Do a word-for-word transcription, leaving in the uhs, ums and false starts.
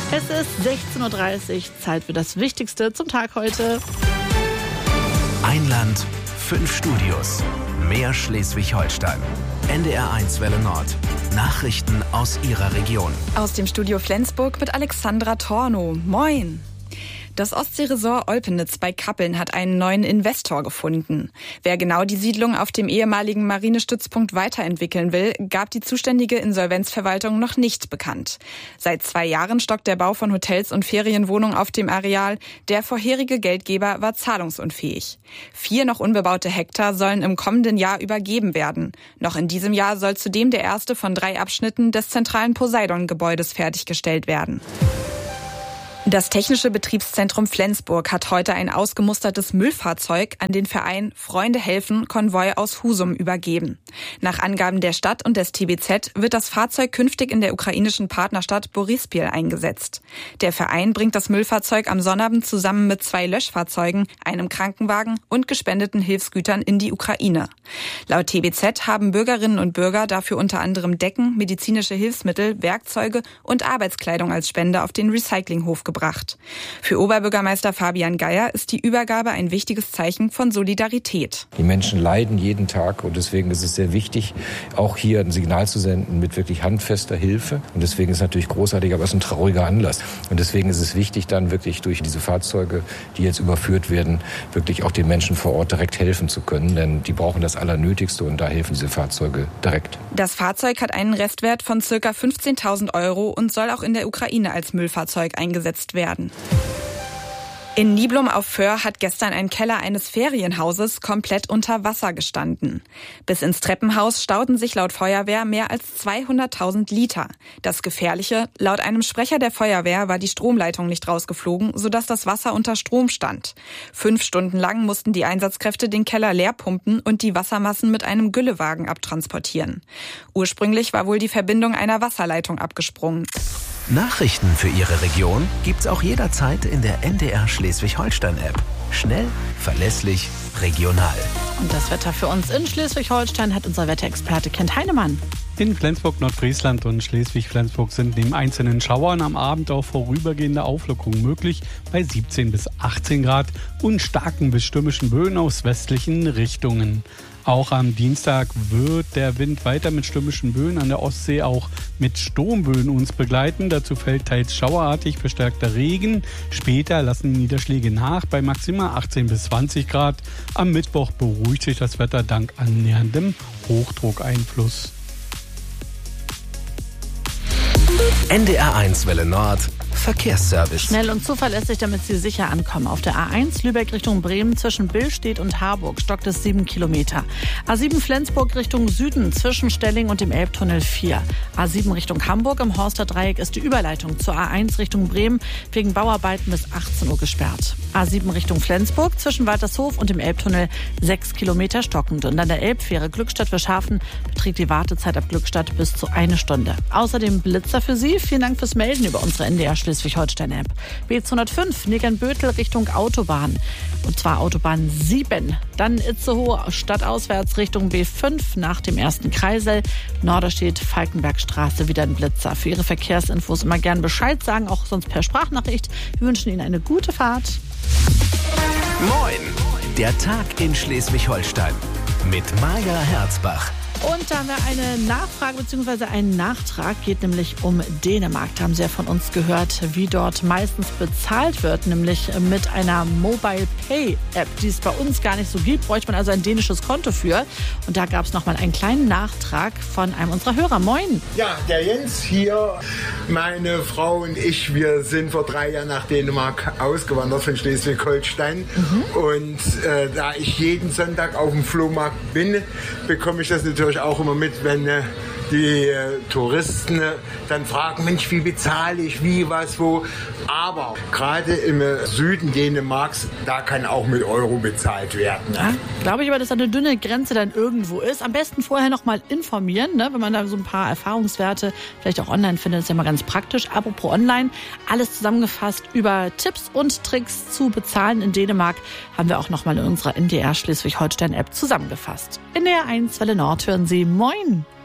Es ist sechzehn Uhr dreißig, Zeit für das Wichtigste zum Tag heute. Ein Land, fünf Studios, mehr Schleswig-Holstein. N D R eins Welle Nord. Nachrichten aus Ihrer Region. Aus dem Studio Flensburg mit Alexandra Tornow. Moin! Das Ostseeresort Olpenitz bei Kappeln hat einen neuen Investor gefunden. Wer genau die Siedlung auf dem ehemaligen Marinestützpunkt weiterentwickeln will, gab die zuständige Insolvenzverwaltung noch nicht bekannt. Seit zwei Jahren stockt der Bau von Hotels und Ferienwohnungen auf dem Areal. Der vorherige Geldgeber war zahlungsunfähig. Vier noch unbebaute Hektar sollen im kommenden Jahr übergeben werden. Noch in diesem Jahr soll zudem der erste von drei Abschnitten des zentralen Poseidon-Gebäudes fertiggestellt werden. Das Technische Betriebszentrum Flensburg hat heute ein ausgemustertes Müllfahrzeug an den Verein Freunde helfen Konvoi aus Husum übergeben. Nach Angaben der Stadt und des T B Z wird das Fahrzeug künftig in der ukrainischen Partnerstadt Boryspil eingesetzt. Der Verein bringt das Müllfahrzeug am Sonnabend zusammen mit zwei Löschfahrzeugen, einem Krankenwagen und gespendeten Hilfsgütern in die Ukraine. Laut T B Z haben Bürgerinnen und Bürger dafür unter anderem Decken, medizinische Hilfsmittel, Werkzeuge und Arbeitskleidung als Spende auf den Recyclinghof gebracht. Für Oberbürgermeister Fabian Geier ist die Übergabe ein wichtiges Zeichen von Solidarität. Die Menschen leiden jeden Tag und deswegen ist es sehr wichtig, auch hier ein Signal zu senden mit wirklich handfester Hilfe. Und deswegen ist es natürlich großartig, aber es ist ein trauriger Anlass. Und deswegen ist es wichtig, dann wirklich durch diese Fahrzeuge, die jetzt überführt werden, wirklich auch den Menschen vor Ort direkt helfen zu können. Denn die brauchen das Allernötigste und da helfen diese Fahrzeuge direkt. Das Fahrzeug hat einen Restwert von ca. fünfzehntausend Euro und soll auch in der Ukraine als Müllfahrzeug eingesetzt werden. In Niblum auf Föhr hat gestern ein Keller eines Ferienhauses komplett unter Wasser gestanden. Bis ins Treppenhaus stauten sich laut Feuerwehr mehr als zweihunderttausend Liter. Das Gefährliche, laut einem Sprecher der Feuerwehr war die Stromleitung nicht rausgeflogen, sodass das Wasser unter Strom stand. Fünf Stunden lang mussten die Einsatzkräfte den Keller leer pumpen und die Wassermassen mit einem Güllewagen abtransportieren. Ursprünglich war wohl die Verbindung einer Wasserleitung abgesprungen. Nachrichten für Ihre Region gibt's auch jederzeit in der N D R Schleswig-Holstein-App. Schnell, verlässlich, regional. Und das Wetter für uns in Schleswig-Holstein hat unser Wetterexperte Kent Heinemann. In Flensburg, Nordfriesland und Schleswig-Flensburg sind neben einzelnen Schauern am Abend auch vorübergehende Auflockerungen möglich bei siebzehn bis achtzehn Grad und starken bis stürmischen Böen aus westlichen Richtungen. Auch am Dienstag wird der Wind weiter mit stürmischen Böen an der Ostsee auch mit Sturmböen uns begleiten. Dazu fällt teils schauerartig verstärkter Regen. Später lassen Niederschläge nach bei maximal achtzehn bis zwanzig Grad. Am Mittwoch beruhigt sich das Wetter dank annäherndem Hochdruckeinfluss. N D R eins Welle Nord. Verkehrsservice. Schnell und zuverlässig, damit Sie sicher ankommen. Auf der A eins Lübeck Richtung Bremen zwischen Billstedt und Harburg stockt es sieben Kilometer. A sieben Flensburg Richtung Süden zwischen Stelling und dem Elbtunnel vier. A sieben Richtung Hamburg im Horster Dreieck ist die Überleitung zur A eins Richtung Bremen wegen Bauarbeiten bis achtzehn Uhr gesperrt. A sieben Richtung Flensburg zwischen Waltershof und dem Elbtunnel sechs Kilometer stockend. Und an der Elbfähre Glückstadt-Wischhafen beträgt die Wartezeit ab Glückstadt bis zu eine Stunde. Außerdem Blitzer für Sie. Vielen Dank fürs Melden über unsere N D R Schleswig-Holstein-App. B zweihundertfünf Negernbötel Richtung Autobahn. Und zwar Autobahn sieben. Dann Itzehoe stadtauswärts Richtung B fünf nach dem ersten Kreisel. Norderstedt Falkenbergstraße wieder ein Blitzer. Für Ihre Verkehrsinfos immer gern Bescheid sagen, auch sonst per Sprachnachricht. Wir wünschen Ihnen eine gute Fahrt. Moin! Der Tag in Schleswig-Holstein mit Maja Herzbach. Und da haben wir eine Nachfrage bzw. einen Nachtrag, geht nämlich um Dänemark. Da haben Sie ja von uns gehört, wie dort meistens bezahlt wird, nämlich mit einer Mobile Pay App, die es bei uns gar nicht so gibt, bräuchte man also ein dänisches Konto für. Und da gab es nochmal einen kleinen Nachtrag von einem unserer Hörer. Moin! Ja, der Jens hier, meine Frau und ich, wir sind vor drei Jahren nach Dänemark ausgewandert von Schleswig-Holstein. Mhm. Und äh, da ich jeden Sonntag auf dem Flohmarkt bin, bekomme ich das natürlich auch immer mit, wenn äh, die äh, Touristen äh, dann fragen, Mensch, wie bezahle ich, wie, was, wo. Aber gerade im äh, Süden Dänemarks, da kann auch mit Euro bezahlt werden. Ne? Ja, glaube ich aber, dass da eine dünne Grenze dann irgendwo ist. Am besten vorher noch mal informieren, ne? Wenn man da so ein paar Erfahrungswerte vielleicht auch online findet, ist ja mal ganz praktisch. Apropos online, alles zusammengefasst über Tipps und Tricks zu bezahlen in Dänemark haben wir auch noch mal in unserer N D R Schleswig-Holstein-App zusammengefasst. In der eins Welle Nord hören Sie Moin!